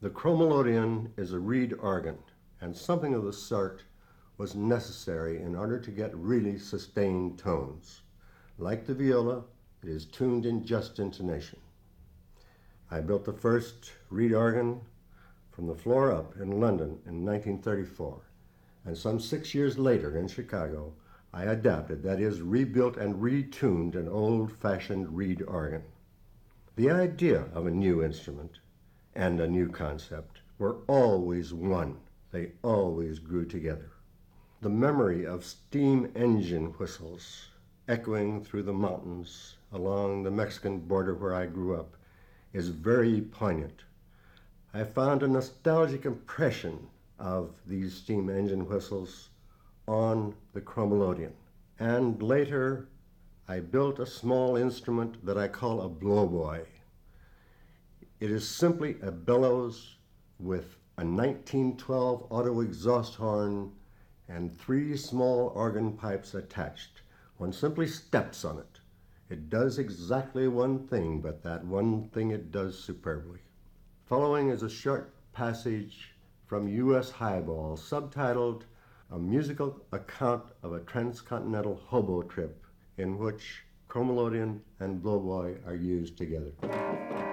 The chromelodeon is a reed organ, and something of the sort was necessary in order to get really sustained tones. Like the viola, it is tuned in just intonation. I built the first reed organ from the floor up in London in 1934, and some 6 years later in Chicago, I adapted, that is, rebuilt and retuned an old-fashioned reed organ. The idea of a new instrument and a new concept were always one. They always grew together. The memory of steam engine whistles echoing through the mountains along the Mexican border where I grew up is very poignant. I found a nostalgic impression of these steam engine whistles on the chromelodeon. And later, I built a small instrument that I call a blowboy. It is simply a bellows with a 1912 auto exhaust horn and 3 small organ pipes attached. One simply steps on it. It does exactly one thing, but that one thing it does superbly. Following is a short passage from U.S. Highball, subtitled A Musical Account of a Transcontinental Hobo Trip, in which chromelodeon and blowboy are used together.